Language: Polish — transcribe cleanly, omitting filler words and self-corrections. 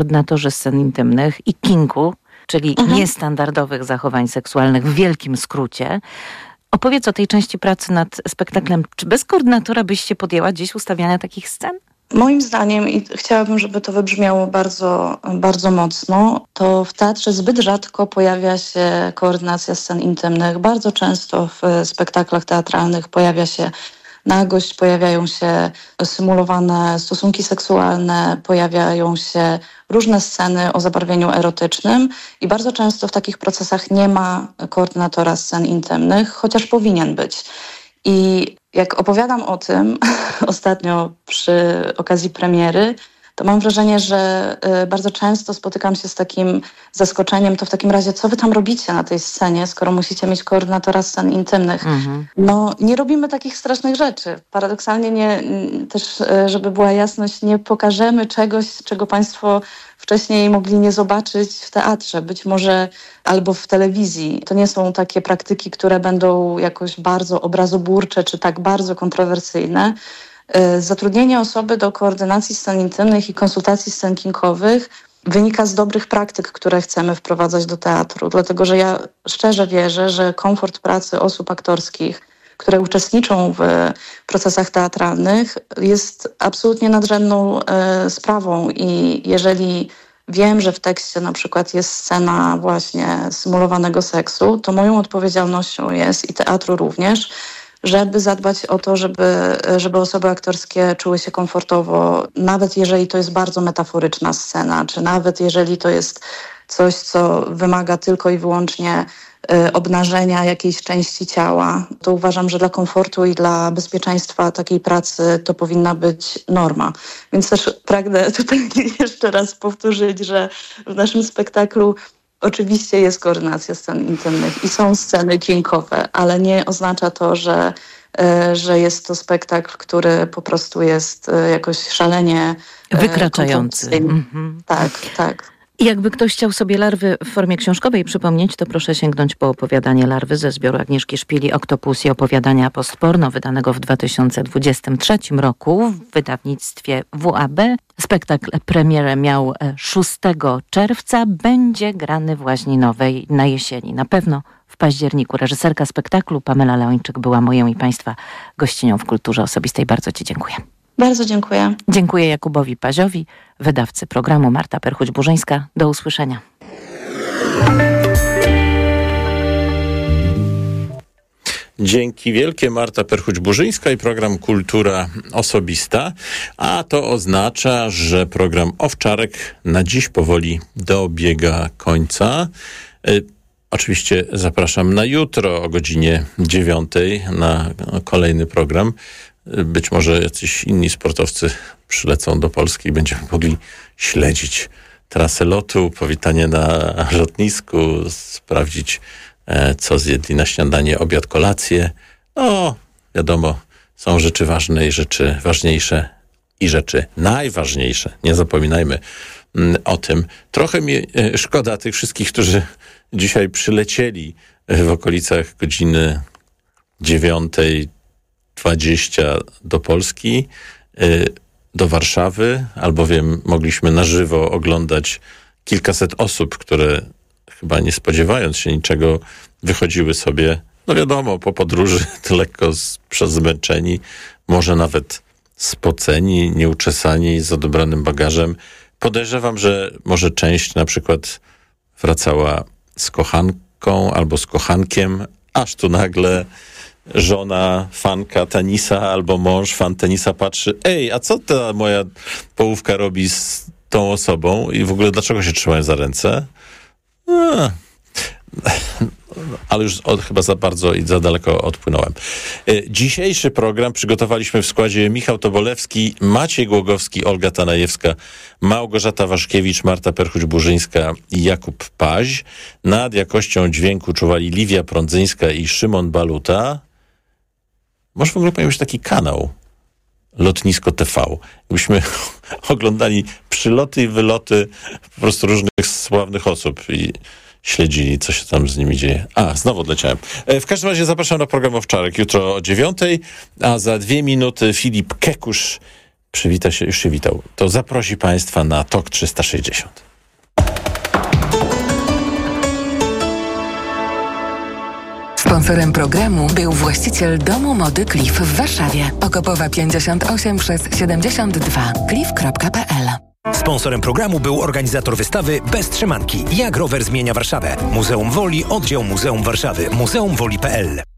koordynatorzy scen intymnych i kinku, czyli niestandardowych zachowań seksualnych w wielkim skrócie. Opowiedz o tej części pracy nad spektaklem. Czy bez koordynatora byś się podjęła gdzieś ustawiania takich scen? Moim zdaniem, i chciałabym, żeby to wybrzmiało bardzo, bardzo mocno, to w teatrze zbyt rzadko pojawia się koordynacja scen intymnych. Bardzo często w spektaklach teatralnych pojawia się nagość, pojawiają się symulowane stosunki seksualne, pojawiają się różne sceny o zabarwieniu erotycznym i bardzo często w takich procesach nie ma koordynatora scen intymnych, chociaż powinien być. I jak opowiadam o tym ostatnio przy okazji premiery, to mam wrażenie, że bardzo często spotykam się z takim zaskoczeniem, to w takim razie co wy tam robicie na tej scenie, skoro musicie mieć koordynatora scen intymnych? No nie robimy takich strasznych rzeczy. Paradoksalnie też, żeby była jasność, nie pokażemy czegoś, czego państwo wcześniej mogli nie zobaczyć w teatrze, być może albo w telewizji. To nie są takie praktyki, które będą jakoś bardzo obrazoburcze czy tak bardzo kontrowersyjne. Zatrudnienie osoby do koordynacji scen intymnych i konsultacji scen kinkowych wynika z dobrych praktyk, które chcemy wprowadzać do teatru. Dlatego, że ja szczerze wierzę, że komfort pracy osób aktorskich, które uczestniczą w procesach teatralnych, jest absolutnie nadrzędną sprawą i jeżeli wiem, że w tekście na przykład jest scena właśnie symulowanego seksu, to moją odpowiedzialnością jest i teatru również, żeby zadbać o to, żeby osoby aktorskie czuły się komfortowo, nawet jeżeli to jest bardzo metaforyczna scena, czy nawet jeżeli to jest coś, co wymaga tylko i wyłącznie obnażenia jakiejś części ciała, to uważam, że dla komfortu i dla bezpieczeństwa takiej pracy to powinna być norma. Więc też pragnę tutaj jeszcze raz powtórzyć, że w naszym spektaklu oczywiście jest koordynacja scen intymnych i są sceny kinkowe, ale nie oznacza to, że jest to spektakl, który po prostu jest jakoś szalenie wykraczający. Tak. I jakby ktoś chciał sobie Larwy w formie książkowej przypomnieć, to proszę sięgnąć po opowiadanie Larwy ze zbioru Agnieszki Szpili Oktopus i opowiadania postporno, wydanego w 2023 roku w wydawnictwie WAB. Spektakl premierę miał 6 czerwca, będzie grany w Łaźninowej na jesieni. Na pewno w październiku. Reżyserka spektaklu Pamela Leończyk była moją i Państwa gościnią w Kulturze Osobistej. Bardzo Ci dziękuję. Bardzo dziękuję. Dziękuję Jakubowi Paziowi, wydawcy programu. Marta Perchuć-Burzyńska. Do usłyszenia. Dzięki wielkie, Marta Perchuć-Burzyńska i program Kultura Osobista. A to oznacza, że program Owczarek na dziś powoli dobiega końca. Oczywiście zapraszam na jutro o godzinie 9 na kolejny program. Być może jacyś inni sportowcy przylecą do Polski i będziemy mogli śledzić trasę lotu, powitanie na lotnisku, sprawdzić, co zjedli na śniadanie, obiad, kolację. No, wiadomo, są rzeczy ważne i rzeczy ważniejsze i rzeczy najważniejsze. Nie zapominajmy o tym. Trochę mi szkoda tych wszystkich, którzy dzisiaj przylecieli w okolicach godziny 9:20 do Polski, do Warszawy, albowiem mogliśmy na żywo oglądać kilkaset osób, które chyba nie spodziewając się niczego wychodziły sobie, no wiadomo, po podróży lekko zmęczeni, może nawet spoceni, nieuczesani, z odebranym bagażem. Podejrzewam, że może część na przykład wracała z kochanką albo z kochankiem, aż tu nagle żona fanka tenisa albo mąż fan tenisa patrzy: ej, a co ta moja połówka robi z tą osobą i w ogóle dlaczego się trzymają za ręce? Ale już chyba za bardzo i za daleko odpłynąłem. Dzisiejszy program przygotowaliśmy w składzie Michał Tobolewski, Maciej Głogowski, Olga Tanajewska, Małgorzata Waszkiewicz, Marta Perchuć-Burzyńska i Jakub Paź. Nad jakością dźwięku czuwali Liwia Prądzyńska i Szymon Baluta. Może w ogóle powinien być taki kanał Lotnisko TV. Jakbyśmy oglądali przyloty i wyloty po prostu różnych sławnych osób i śledzili, co się tam z nimi dzieje. Znowu odleciałem. W każdym razie zapraszam na program Owczarek jutro o 9:00, a za 2 minuty Filip Kekusz już się witał, to zaprosi Państwa na TOK 360. Sponsorem programu był właściciel Domu Mody Cliff w Warszawie. Okopowa 58 przez 72. cliff.pl. Sponsorem programu był organizator wystawy Bez trzymanki. Jak rower zmienia Warszawę. Muzeum Woli, oddział Muzeum Warszawy. muzeumwoli.pl.